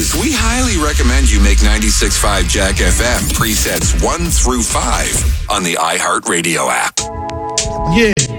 listeners, we highly recommend you make 96.5 Jack FM presets 1 through 5 on the iHeartRadio app. Yeah.